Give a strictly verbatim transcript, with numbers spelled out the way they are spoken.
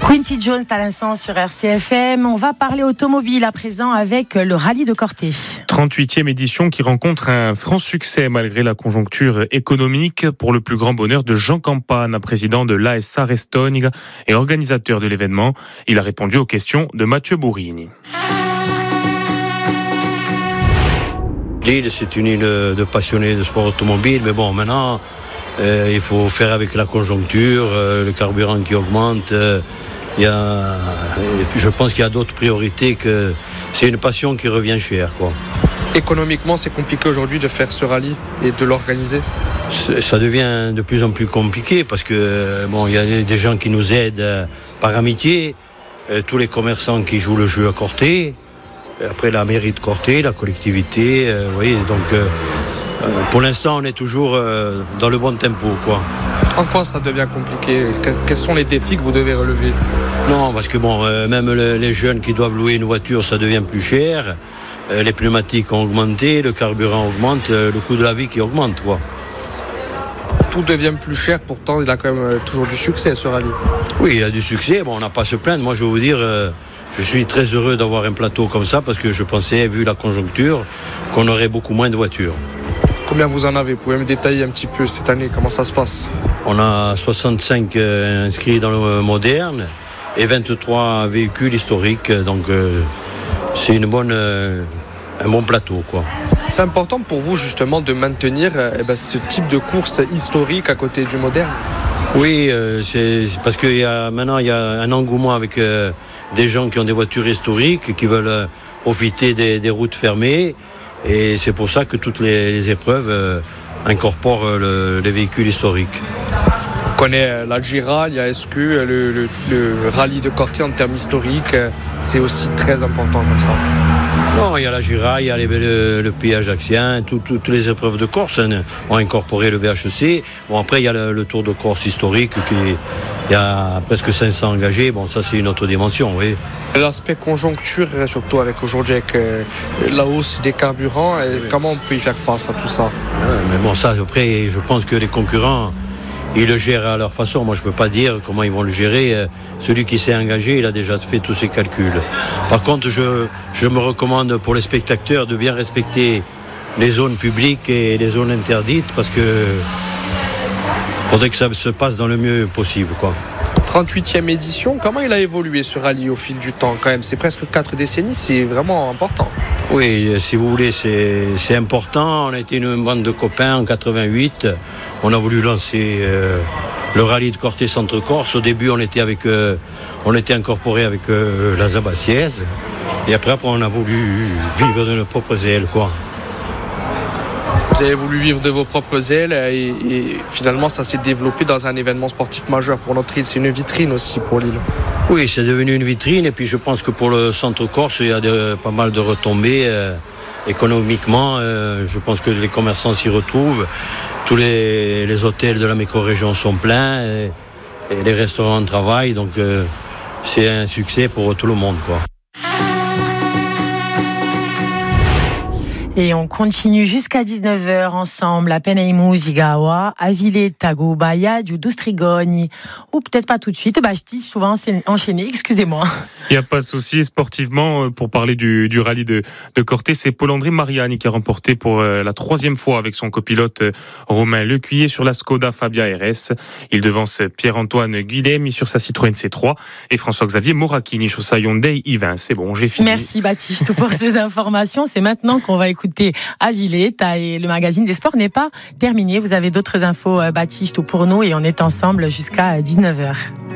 Quincy Jones à l'instant sur R C F M. On va parler automobile à présent avec le rallye de Corté. trente-huitième édition qui rencontre un franc succès malgré la conjoncture économique, pour le plus grand bonheur de Jean Campana, président de l'A S A Restoniga et organisateur de l'événement. Il a répondu aux questions de Mathieu Bourrini. L'île, c'est une île de passionnés de sport automobile, mais bon, maintenant, euh, il faut faire avec la conjoncture, euh, le carburant qui augmente. Euh, il y a, et puis je pense qu'il y a d'autres priorités, que c'est une passion qui revient cher, quoi. Économiquement, c'est compliqué aujourd'hui de faire ce rallye et de l'organiser. Ça devient de plus en plus compliqué parce que bon, il y a des gens qui nous aident euh, par amitié, euh, tous les commerçants qui jouent le jeu à Corté. Après la mairie de Corté, la collectivité, euh, vous voyez, donc euh, euh, pour l'instant on est toujours euh, dans le bon tempo, quoi. En quoi ça devient compliqué ? Quels sont les défis que vous devez relever ? Non, parce que bon, euh, même le, les jeunes qui doivent louer une voiture, ça devient plus cher. Euh, les pneumatiques ont augmenté, le carburant augmente, euh, le coût de la vie qui augmente, quoi. Tout devient plus cher, pourtant il a quand même toujours du succès, ce rallye. Oui, il a du succès, bon, on n'a pas à se plaindre. Moi je vais vous dire, euh, je suis très heureux d'avoir un plateau comme ça parce que je pensais, vu la conjoncture, qu'on aurait beaucoup moins de voitures. Combien vous en avez ? Vous pouvez me détailler un petit peu cette année, comment ça se passe ? On a soixante-cinq euh, inscrits dans le moderne et vingt-trois véhicules historiques, donc euh, c'est une bonne, euh, un bon plateau, quoi. C'est important pour vous justement de maintenir euh, eh ben, ce type de course historique à côté du moderne ? Oui, euh, c'est, c'est parce que y a, maintenant il y a un engouement avec euh, des gens qui ont des voitures historiques, qui veulent euh, profiter des, des routes fermées, et c'est pour ça que toutes les, les épreuves euh, incorporent euh, le, les véhicules historiques. On connaît la Gira, il y a S Q, le, le, le rallye de Corté en termes historiques, c'est aussi très important comme ça. Non, il y a la Gira, il y a les, le, le Pays ajaxien, tout, tout, toutes les épreuves de Corse hein, ont incorporé le V H C. Bon, après, il y a le, le Tour de Corse historique, qui, il y a presque cinq cents engagés. Bon, ça, c'est une autre dimension, oui. L'aspect conjoncture, surtout avec aujourd'hui avec euh, la hausse des carburants, et oui. Comment on peut y faire face à tout ça ? Ouais, mais bon, ça, après, je pense que les concurrents, ils le gèrent à leur façon. Moi, je ne peux pas dire comment ils vont le gérer. Celui qui s'est engagé, il a déjà fait tous ses calculs. Par contre, je, je me recommande pour les spectateurs de bien respecter les zones publiques et les zones interdites parce que faudrait que ça se passe dans le mieux possible, quoi. trente-huitième édition, comment il a évolué ce rallye au fil du temps quand même ? C'est presque quatre décennies, c'est vraiment important. Oui, si vous voulez, c'est, c'est important. On a été une bande de copains en quatre-vingt-huit. On a voulu lancer euh, le rallye de Corté Centre Corse. Au début, on était avec, euh, on était incorporé avec euh, la Zabassiaise. Et après, après, on a voulu vivre de nos propres ailes, quoi. Vous avez voulu vivre de vos propres ailes et, et finalement, ça s'est développé dans un événement sportif majeur pour notre île. C'est une vitrine aussi pour l'île. Oui, c'est devenu une vitrine. Et puis, je pense que pour le Centre Corse, il y a de, pas mal de retombées. Euh, économiquement, euh, je pense que les commerçants s'y retrouvent. Tous les, les hôtels de la micro-région sont pleins et, et les restaurants travaillent, donc euh, c'est un succès pour tout le monde, quoi. Et on continue jusqu'à dix-neuf heures ensemble à Penaimu, Zigawa, à Villers, Tagubaya, du Dostrigoni. Ou peut-être pas tout de suite. Bah, je dis souvent enchaîné, excusez-moi. Il n'y a pas de souci. Sportivement, pour parler du, du rallye de, de Corté, c'est Paul-André Mariani qui a remporté pour la troisième fois avec son copilote Romain Lecuyer sur la Skoda Fabia R S. Il devance Pierre-Antoine Guilhem sur sa Citroën C trois et François-Xavier Moracchini sur sa Hyundai i vingt. C'est bon, j'ai fini. Merci Baptiste pour ces informations. C'est maintenant qu'on va écouter à Villers. Et le magazine des sports n'est pas terminé. Vous avez d'autres infos, Baptiste, pour nous et on est ensemble jusqu'à dix-neuf heures.